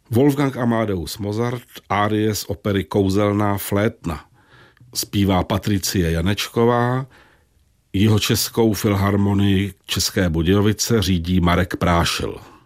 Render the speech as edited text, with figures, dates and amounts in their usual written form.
Wolfgang Amadeus Mozart, árie z opery Kouzelná flétna. Zpívá Patricie Janečková, Jihočeskou filharmonii České Budějovice řídí Marek Prášil.